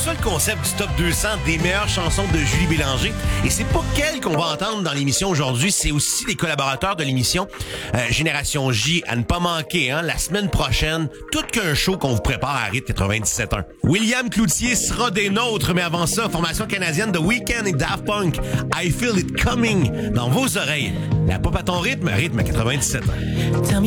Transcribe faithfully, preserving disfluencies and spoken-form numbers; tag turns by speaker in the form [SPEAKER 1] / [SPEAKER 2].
[SPEAKER 1] ça le concept du top deux cents des meilleures chansons de Julie Bélanger. Et c'est pas qu'elle qu'on va entendre dans l'émission aujourd'hui, c'est aussi les collaborateurs de l'émission euh, Génération J, à ne pas manquer, hein, la semaine prochaine, tout qu'un show qu'on vous prépare à rythme quatre-vingt-dix-sept point un. William Cloutier sera des nôtres, mais avant ça, formation canadienne de Weeknd et Daft Punk, I Feel It Coming, dans vos oreilles. La pop à ton rythme, rythme à quatre-vingt-dix-sept point un.